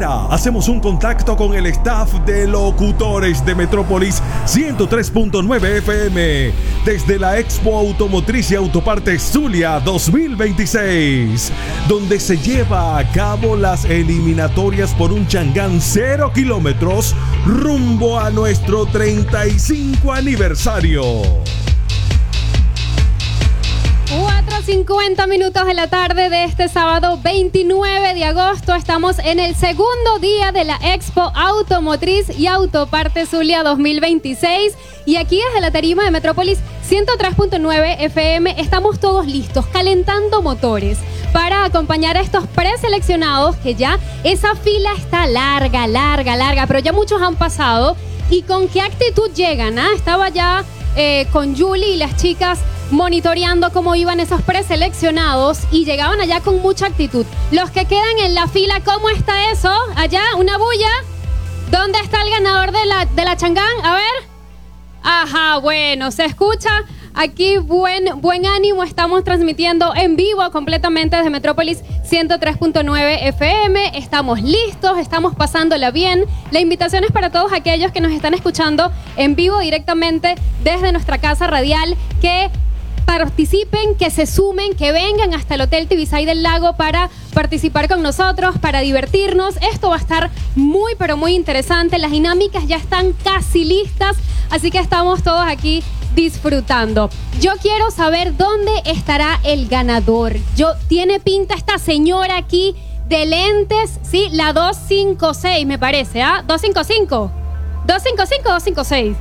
Ahora hacemos un contacto con el staff de locutores de Metrópolis 103.9 FM desde la Expo Automotriz y Autopartes Zulia 2026, donde se lleva a cabo las eliminatorias por un Changán 0 kilómetros rumbo a nuestro 35 aniversario. 4:50 minutos de la tarde de este sábado 29 de agosto. Estamos en el segundo día de la Expo Automotriz y Autopartes Zulia 2026. Y aquí desde la tarima de Metrópolis 103.9 FM estamos todos listos, calentando motores para acompañar a estos preseleccionados, que ya esa fila está larga, pero ya muchos han pasado. ¿Y con qué actitud llegan? Estaba ya con Julie y las chicas monitoreando cómo iban esos preseleccionados y llegaban allá con mucha actitud. Los que quedan en la fila, ¿cómo está eso? Allá, una bulla. ¿Dónde está el ganador de la Changán? A ver. Ajá, bueno, se escucha aquí buen ánimo. Estamos transmitiendo en vivo completamente desde Metrópolis 103.9 FM. Estamos listos, estamos pasándola bien. La invitación es para todos aquellos que nos están escuchando en vivo directamente desde nuestra casa radial, que participen, que se sumen, que vengan hasta el Hotel Tibisay del Lago para participar con nosotros, para divertirnos. Esto va a estar muy, pero muy interesante. Las dinámicas ya están casi listas, así que estamos todos aquí disfrutando. Yo quiero saber dónde estará el ganador. Tiene pinta esta señora aquí de lentes, sí, la 256 me parece, ¿ah? 255. 255 o 256.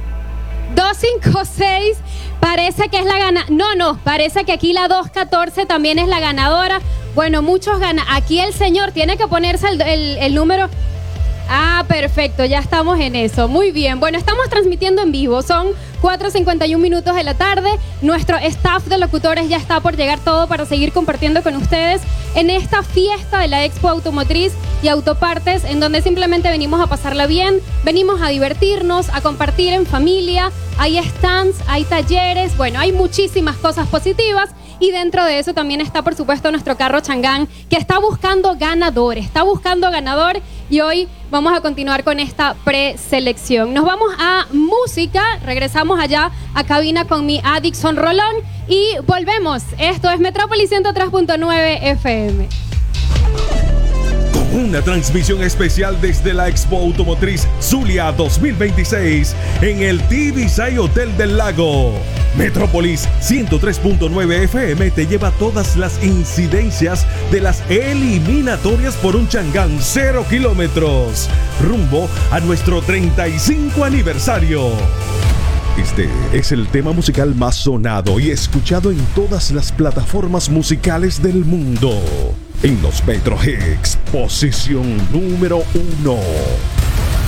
256 parece que es la ganadora. No, parece que aquí la 214 también es la ganadora. Bueno, muchos ganan. Aquí el señor tiene que ponerse el número. Ah, perfecto, ya estamos en eso. Muy bien, bueno, estamos transmitiendo en vivo. Son 4:51 minutos de la tarde. Nuestro staff de locutores ya está por llegar todo para seguir compartiendo con ustedes en esta fiesta de la Expo Automotriz y Autopartes, en donde simplemente venimos a pasarla bien, venimos a divertirnos, a compartir en familia. Hay stands, hay talleres, bueno, hay muchísimas cosas positivas. Y dentro de eso también está, por supuesto, nuestro carro Changán, que está buscando ganador. Y hoy vamos a continuar con esta preselección. Nos vamos a música, regresamos allá a cabina con mi Adixon Rolón y volvemos. Esto es Metrópolis 103.9 FM. Una transmisión especial desde la Expo Automotriz Zulia 2026 en el Tibisay Hotel del Lago. Metrópolis 103.9 FM te lleva todas las incidencias de las eliminatorias por un Changán 0 kilómetros rumbo a nuestro 35 aniversario. Este es el tema musical más sonado y escuchado en todas las plataformas musicales del mundo. En los Metro Hits, posición número 1.